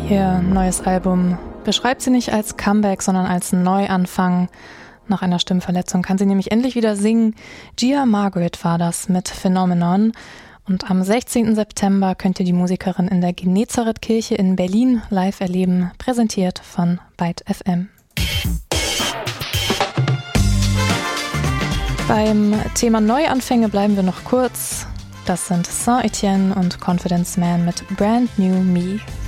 Ihr neues Album beschreibt sie nicht als Comeback, sondern als Neuanfang. Nach einer Stimmverletzung kann sie nämlich endlich wieder singen. Gia Margaret war das mit Phenomenon. Und am 16. September könnt ihr die Musikerin in der Genezareth-Kirche in Berlin live erleben, präsentiert von Byte FM. Beim Thema Neuanfänge bleiben wir noch kurz. Das sind Saint-Etienne und Confidence Man mit Brand New Me.